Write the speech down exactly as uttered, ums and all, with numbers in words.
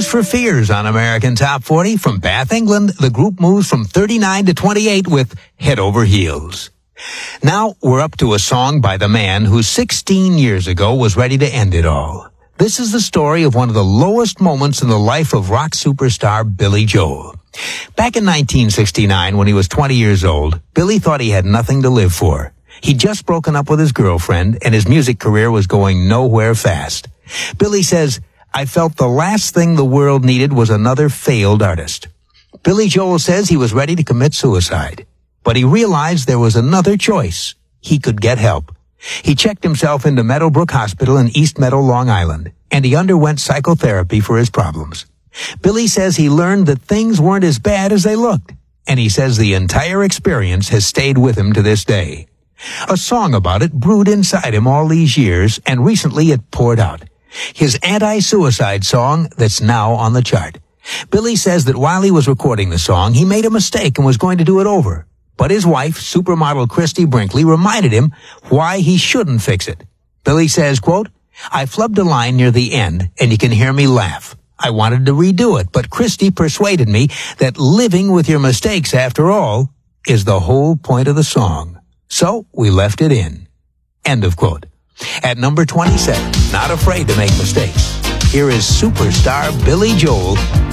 for Fears on American Top forty. From Bath, England, the group moves from thirty-nine to twenty-eight with Head Over Heels. Now we're up to a song by the man who sixteen years ago was ready to end it all. This is the story of one of the lowest moments in the life of rock superstar Billy Joel. Back in nineteen sixty-nine, when he was twenty years old, Billy thought he had nothing to live for. He'd just broken up with his girlfriend, and his music career was going nowhere fast. Billy says, "I felt the last thing the world needed was another failed artist." Billy Joel says he was ready to commit suicide, but he realized there was another choice. He could get help. He checked himself into Meadowbrook Hospital in East Meadow, Long Island, and he underwent psychotherapy for his problems. Billy says he learned that things weren't as bad as they looked, and he says the entire experience has stayed with him to this day. A song about it brewed inside him all these years, and recently it poured out. His anti-suicide song that's now on the chart. Billy says that while he was recording the song, he made a mistake and was going to do it over. But his wife, supermodel Christy Brinkley, reminded him why he shouldn't fix it. Billy says, quote, "I flubbed a line near the end, and you can hear me laugh. I wanted to redo it, but Christy persuaded me that living with your mistakes, after all, is the whole point of the song. So we left it in." End of quote. At number twenty-seven, not afraid to make mistakes, here is superstar Billy Joel